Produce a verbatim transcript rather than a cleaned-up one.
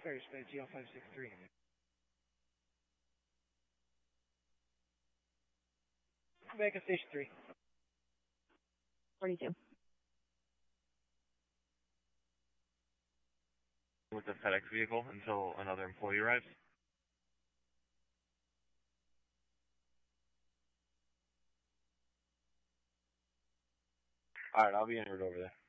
Ferris Bay, G L five six three. Back at Station three. forty-two. With the FedEx vehicle until another employee arrives. Alright, I'll be en route over there.